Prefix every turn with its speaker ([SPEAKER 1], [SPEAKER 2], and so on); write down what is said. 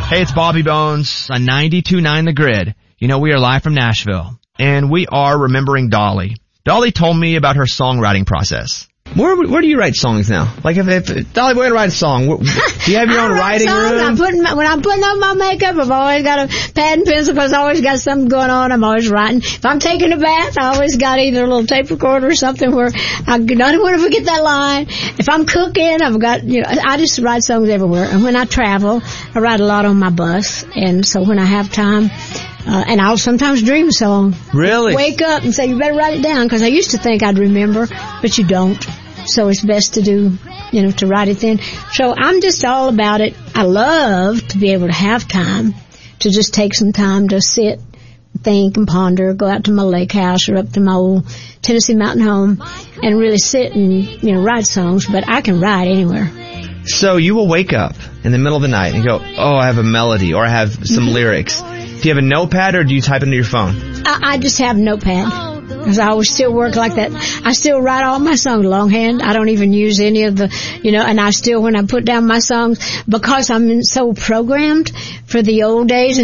[SPEAKER 1] Hey, it's Bobby Bones on 92.9 The Grid. You know, we are live from Nashville, and we are remembering Dolly. Dolly told me about her songwriting process.
[SPEAKER 2] Where do you write songs now? Like, if Dolly, we're going to write a song. Do you have your own writing room?
[SPEAKER 3] When I'm putting on my makeup, I've always got a pad and pencil because I always got something going on. I'm always writing. If I'm taking a bath, I always got either a little tape recorder or something where I don't want to forget that line. If I'm cooking, I've got, I just write songs everywhere. And when I travel, I write a lot on my bus. And so when I have time, and I'll sometimes dream a song.
[SPEAKER 2] Really?
[SPEAKER 3] Wake up and say, you better write it down, because I used to think I'd remember, but you don't. So it's best to do, to write it then. So I'm just all about it. I love to be able to have time to just take some time to sit, think, and ponder, go out to my lake house or up to my old Tennessee mountain home and really sit and, write songs. But I can write anywhere.
[SPEAKER 2] So you will wake up in the middle of the night and go, oh, I have a melody or I have some lyrics. Do you have a notepad or do you type into your phone?
[SPEAKER 3] I just have a notepad. Because I always still work like that. I still write all my songs longhand. I don't even use any of the, and I still, when I put down my songs, because I'm so programmed for the old days,